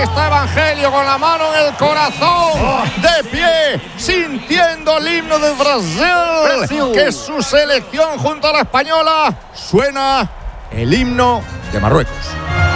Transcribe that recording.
está Evangelio con la mano en el corazón, de pie, sintiendo el himno de Brasil, que es su selección junto a la española. Suena el himno de Marruecos.